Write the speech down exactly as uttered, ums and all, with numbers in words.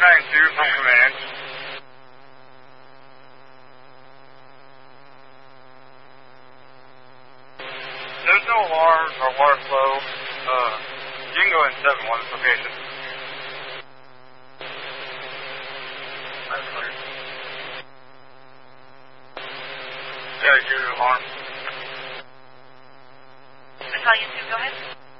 nine two from command. There's no alarms or water flow. Uh, you can go in seven one location. That's clear. Yeah, you alarm. Battalion two, go ahead.